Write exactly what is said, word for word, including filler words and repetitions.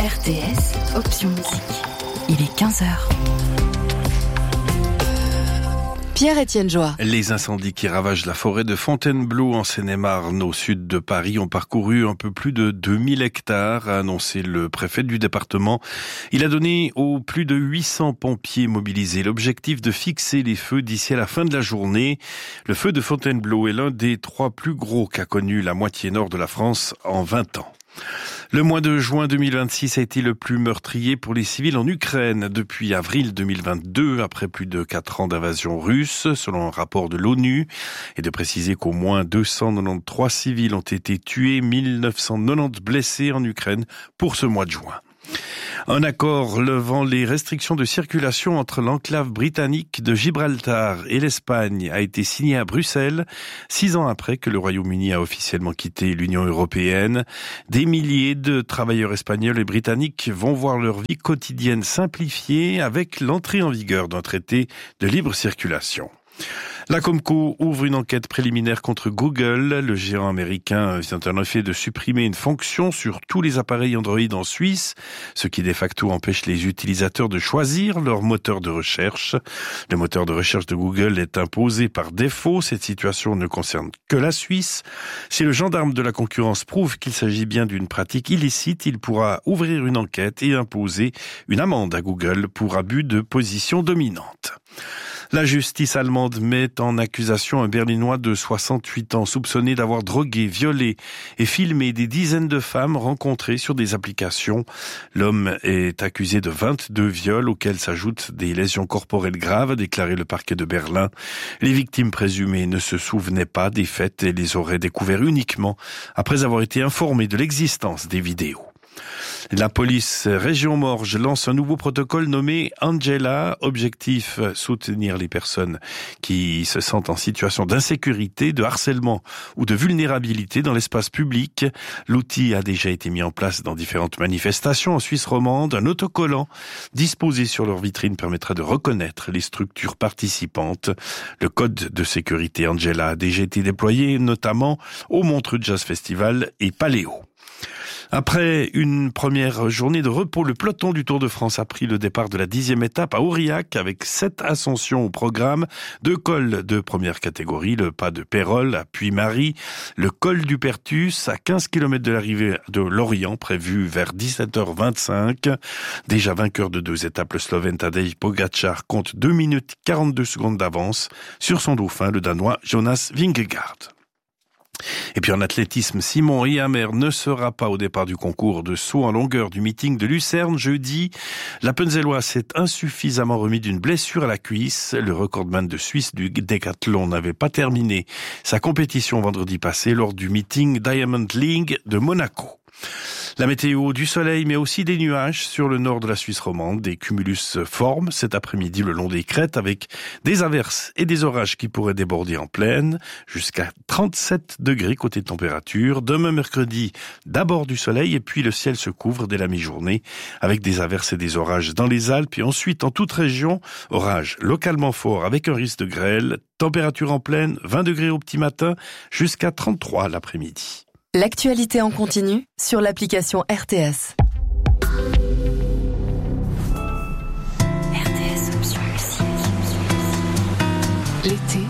R T S, option musique. Il est quinze heures. Pierre-Étienne Joie. Les incendies qui ravagent la forêt de Fontainebleau en Seine-et-Marne au sud de Paris ont parcouru un peu plus de deux mille hectares, a annoncé le préfet du département. Il a donné aux plus de huit cents pompiers mobilisés l'objectif de fixer les feux d'ici à la fin de la journée. Le feu de Fontainebleau est l'un des trois plus gros qu'a connu la moitié nord de la France en vingt ans. Le mois de juin deux mille vingt-six a été le plus meurtrier pour les civils en Ukraine depuis avril deux mille vingt-deux, après plus de quatre ans d'invasion russe, selon un rapport de l'ONU, et de préciser qu'au moins deux cent quatre-vingt-treize civils ont été tués, mille neuf cent quatre-vingt-dix blessés en Ukraine pour ce mois de juin. Un accord levant les restrictions de circulation entre l'enclave britannique de Gibraltar et l'Espagne a été signé à Bruxelles, six ans après que le Royaume-Uni a officiellement quitté l'Union européenne. Des milliers de travailleurs espagnols et britanniques vont voir leur vie quotidienne simplifiée avec l'entrée en vigueur d'un traité de libre circulation. La Comco ouvre une enquête préliminaire contre Google. Le géant américain vient en effet de supprimer une fonction sur tous les appareils Android en Suisse, ce qui de facto empêche les utilisateurs de choisir leur moteur de recherche. Le moteur de recherche de Google est imposé par défaut. Cette situation ne concerne que la Suisse. Si le gendarme de la concurrence prouve qu'il s'agit bien d'une pratique illicite, il pourra ouvrir une enquête et imposer une amende à Google pour abus de position dominante. La justice allemande met en accusation un Berlinois de soixante-huit ans soupçonné d'avoir drogué, violé et filmé des dizaines de femmes rencontrées sur des applications. L'homme est accusé de vingt-deux viols auxquels s'ajoutent des lésions corporelles graves, a déclaré le parquet de Berlin. Les victimes présumées ne se souvenaient pas des faits et les auraient découverts uniquement après avoir été informées de l'existence des vidéos. La police région Morges lance un nouveau protocole nommé Angela. Objectif, soutenir les personnes qui se sentent en situation d'insécurité, de harcèlement ou de vulnérabilité dans l'espace public. L'outil a déjà été mis en place dans différentes manifestations en Suisse romande. Un autocollant disposé sur leur vitrine permettra de reconnaître les structures participantes. Le code de sécurité Angela a déjà été déployé notamment au Montreux Jazz Festival et Paléo. Après une première journée de repos, le peloton du Tour de France a pris le départ de la dixième étape à Aurillac avec sept ascensions au programme, deux cols de première catégorie, le pas de Pérol à Puy-Marie, le col du Pertus à quinze kilomètres de l'arrivée de Lorient, prévu vers dix-sept heures vingt-cinq. Déjà vainqueur de deux étapes, le Slovène Tadej Pogačar compte deux minutes quarante-deux secondes d'avance sur son dauphin, le Danois Jonas Vingegaard. Et puis en athlétisme, Simon Riamer ne sera pas au départ du concours de saut en longueur du meeting de Lucerne jeudi. L'Appenzellois s'est insuffisamment remis d'une blessure à la cuisse. Le recordman de Suisse du décathlon n'avait pas terminé sa compétition vendredi passé lors du meeting Diamond League de Monaco. La météo, du soleil mais aussi des nuages sur le nord de la Suisse romande. Des cumulus forment cet après-midi le long des crêtes avec des averses et des orages qui pourraient déborder en plaine jusqu'à trente-sept degrés côté température. Demain mercredi, d'abord du soleil et puis le ciel se couvre dès la mi-journée avec des averses et des orages dans les Alpes et ensuite en toute région, orages localement forts avec un risque de grêle. Température en plaine, vingt degrés au petit matin jusqu'à trente-trois l'après-midi. L'actualité en continu sur l'application R T S. R T S option musique. L'été